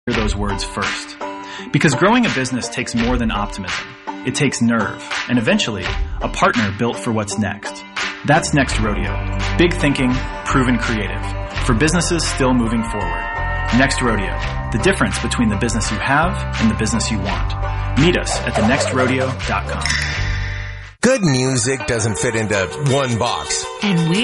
hear those words first. Because growing a business takes more than optimism. It takes nerve, and eventually, a partner built for what's next. That's Next Rodeo. Big thinking, proven creative. For businesses still moving forward. Next Rodeo. The difference between the business you have and the business you want. Meet us at thenextrodeo.com. Good music doesn't fit into one box. And we